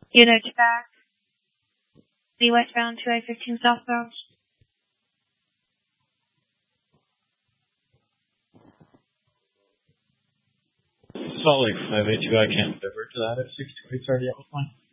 Unit back. The westbound 2A15 southbound. Salt Lake 582, I can't divert to that at 628 Sardiac line.